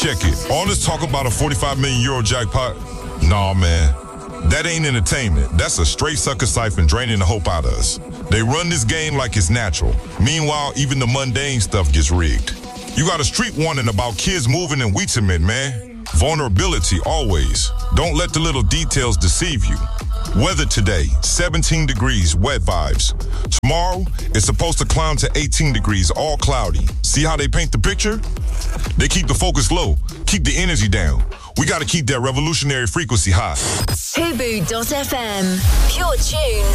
check it. All this talk about a 45 million euro jackpot? Nah, man. That ain't entertainment. That's a straight sucker siphon draining the hope out of us. They run this game like it's natural. Meanwhile, even the mundane stuff gets rigged. You got a street warning about kids moving in Wheaterman, man. Vulnerability always. Don't let the little details deceive you. Weather today, 17 degrees, wet vibes. Tomorrow, it's supposed to climb to 18 degrees, all cloudy. See how they paint the picture? They keep the focus low, keep the energy down. We got to keep that revolutionary frequency high. Hubu.fm, pure tunes.